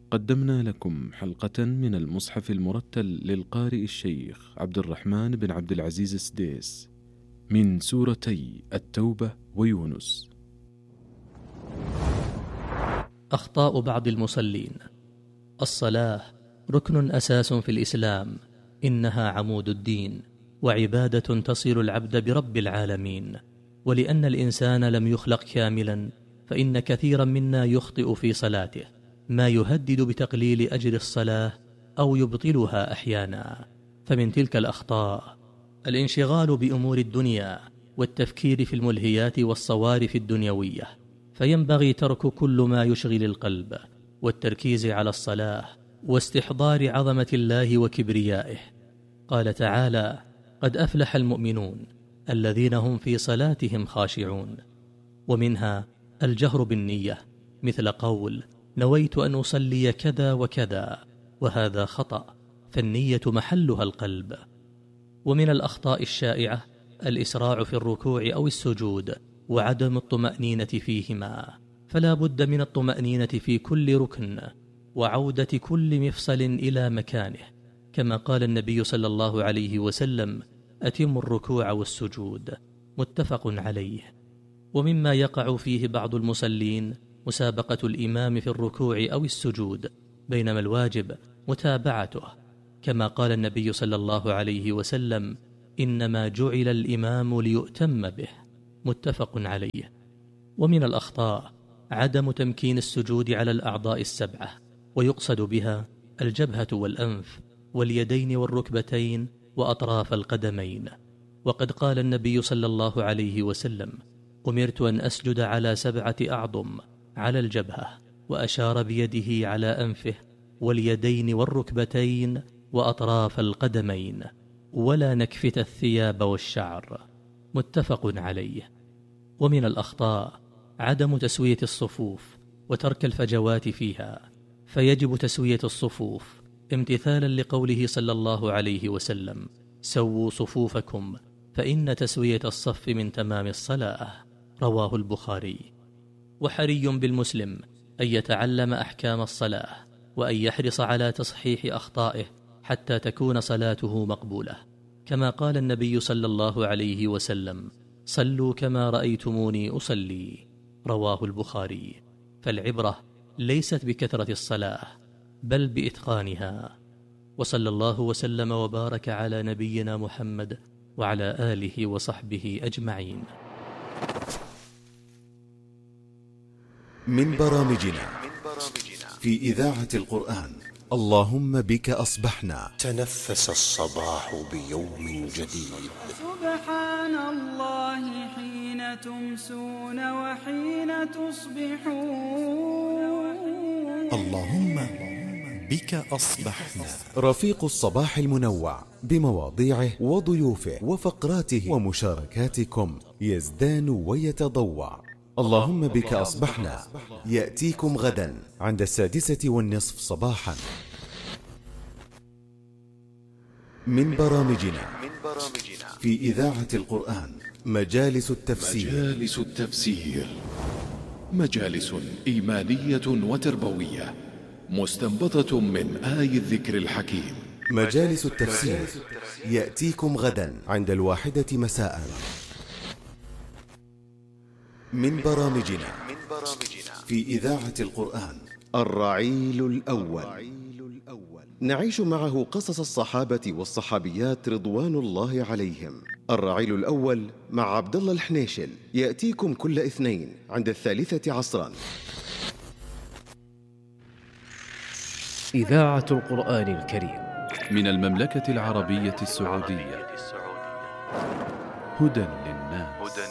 قدمنا لكم حلقة من المصحف المرتل للقارئ الشيخ عبد الرحمن بن عبد العزيز السديس من سورتي التوبة ويونس. أخطاء بعض المصلين. الصلاة ركن أساس في الإسلام، إنها عمود الدين وعبادة تصل العبد برب العالمين. ولأن الإنسان لم يخلق كاملا، فإن كثيرا منا يخطئ في صلاته، ما يهدد بتقليل أجر الصلاة أو يبطلها أحيانا. فمن تلك الأخطاء الانشغال بأمور الدنيا والتفكير في الملهيات والصوارف الدنيوية، فينبغي ترك كل ما يشغل القلب والتركيز على الصلاة واستحضار عظمة الله وكبريائه. قال تعالى: قد أفلح المؤمنون الذين هم في صلاتهم خاشعون. ومنها الجهر بالنية، مثل قول: نويت أن أصلي كذا وكذا، وهذا خطأ، فالنية محلها القلب. ومن الأخطاء الشائعة الإسراع في الركوع أو السجود وعدم الطمأنينة فيهما، فلا بد من الطمأنينة في كل ركن وعودة كل مفصل إلى مكانه، كما قال النبي صلى الله عليه وسلم: أتم الركوع والسجود، متفق عليه. ومما يقع فيه بعض المصلين مسابقة الإمام في الركوع أو السجود، بينما الواجب متابعته، كما قال النبي صلى الله عليه وسلم: إنما جعل الإمام ليؤتم به، متفق عليه. ومن الأخطاء عدم تمكين السجود على الأعضاء السبعة، ويقصد بها الجبهة والأنف واليدين والركبتين وأطراف القدمين. وقد قال النبي صلى الله عليه وسلم: أمرت أن أسجد على 7 أعظم، على الجبهة، وأشار بيده على أنفه واليدين والركبتين وأطراف القدمين، ولا نكفت الثياب والشعر، متفق عليه. ومن الأخطاء عدم تسوية الصفوف وترك الفجوات فيها، فيجب تسوية الصفوف امتثالا لقوله صلى الله عليه وسلم: سووا صفوفكم فإن تسوية الصف من تمام الصلاة، رواه البخاري. وحري بالمسلم أن يتعلم أحكام الصلاة، وأن يحرص على تصحيح أخطائه حتى تكون صلاته مقبولة، كما قال النبي صلى الله عليه وسلم: صلوا كما رأيتموني أصلي، رواه البخاري. فالعبرة ليست بكثرة الصلاة بل بإتقانها. وصلى الله وسلم وبارك على نبينا محمد وعلى آله وصحبه أجمعين. من برامجنا في إذاعة القرآن: اللهم بك أصبحنا. تنفس الصباح بيوم جديد. سبحان الله حين تمسون وحين تصبحون. اللهم بك أصبحنا. رفيق الصباح المنوع بمواضيعه وضيوفه وفقراته ومشاركاتكم يزدان ويتضوع. اللهم بك أصبحنا يأتيكم غدا عند 6:30 صباحا. من برامجنا في إذاعة القرآن: مجالس التفسير. مجالس إيمانية وتربوية مستنبطة من آي الذكر الحكيم. مجالس التفسير يأتيكم غدا عند 1 مساء. من برامجنا في إذاعة القرآن: الرعيل الأول. نعيش معه قصص الصحابة والصحابيات رضوان الله عليهم. الرعيل الأول مع عبد الله الحنيشل يأتيكم كل اثنين عند 3 عصرا. إذاعة القرآن الكريم من المملكة العربية السعودية، هدى للناس.